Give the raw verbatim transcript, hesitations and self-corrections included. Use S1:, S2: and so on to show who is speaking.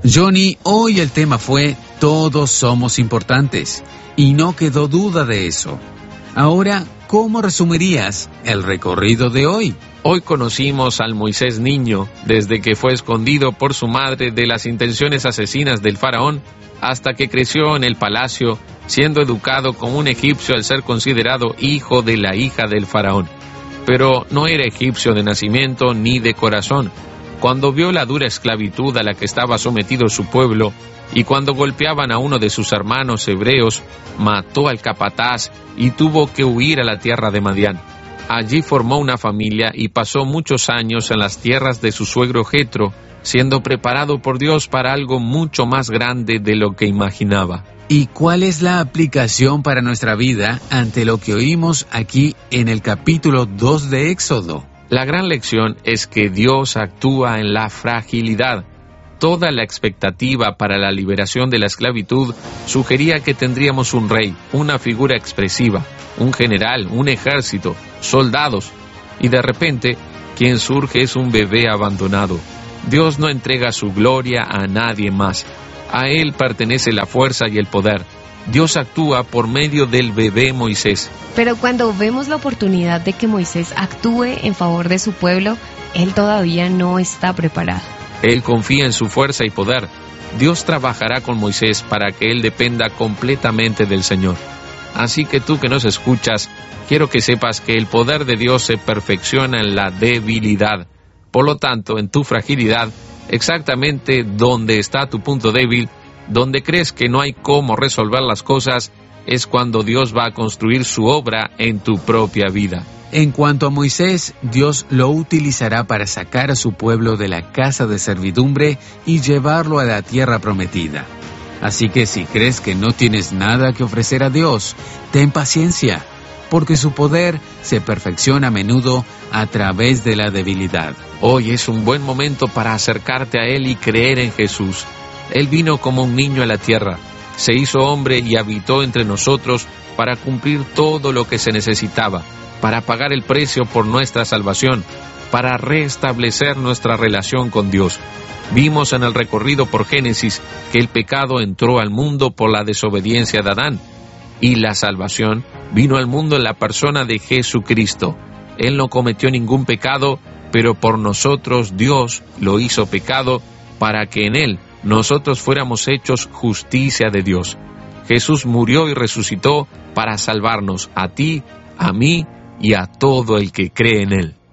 S1: Johnny, hoy el tema fue Todos somos importantes, y no quedó duda de eso. Ahora, ¿cómo resumirías el recorrido de hoy?
S2: Hoy conocimos al Moisés niño, desde que fue escondido por su madre de las intenciones asesinas del faraón, hasta que creció en el palacio, siendo educado como un egipcio al ser considerado hijo de la hija del faraón. Pero no era egipcio de nacimiento ni de corazón. Cuando vio la dura esclavitud a la que estaba sometido su pueblo, y cuando golpeaban a uno de sus hermanos hebreos, mató al capataz y tuvo que huir a la tierra de Madián. Allí formó una familia y pasó muchos años en las tierras de su suegro Jetro, siendo preparado por Dios para algo mucho más grande de lo que imaginaba.
S1: ¿Y cuál es la aplicación para nuestra vida ante lo que oímos aquí en el capítulo dos de Éxodo?
S2: La gran lección es que Dios actúa en la fragilidad. Toda la expectativa para la liberación de la esclavitud sugería que tendríamos un rey, una figura expresiva, un general, un ejército, soldados, y de repente, quien surge es un bebé abandonado. Dios no entrega su gloria a nadie más. A Él pertenece la fuerza y el poder. Dios actúa por medio del bebé Moisés.
S3: Pero cuando vemos la oportunidad de que Moisés actúe en favor de su pueblo, él todavía no está preparado.
S2: Él confía en su fuerza y poder. Dios trabajará con Moisés para que él dependa completamente del Señor. Así que tú que nos escuchas, quiero que sepas que el poder de Dios se perfecciona en la debilidad. Por lo tanto, en tu fragilidad, exactamente donde está tu punto débil, donde crees que no hay cómo resolver las cosas, es cuando Dios va a construir su obra en tu propia vida.
S1: En cuanto a Moisés, Dios lo utilizará para sacar a su pueblo de la casa de servidumbre y llevarlo a la tierra prometida. Así que si crees que no tienes nada que ofrecer a Dios, ten paciencia, porque su poder se perfecciona a menudo a través de la debilidad.
S2: Hoy es un buen momento para acercarte a Él y creer en Jesús. Él vino como un niño a la tierra, se hizo hombre y habitó entre nosotros para cumplir todo lo que se necesitaba, para pagar el precio por nuestra salvación, para restablecer nuestra relación con Dios. Vimos en el recorrido por Génesis que el pecado entró al mundo por la desobediencia de Adán, y la salvación vino al mundo en la persona de Jesucristo. Él no cometió ningún pecado, pero por nosotros Dios lo hizo pecado para que en Él nosotros fuéramos hechos justicia de Dios. Jesús murió y resucitó para salvarnos a ti, a mí y a todo el que cree en Él.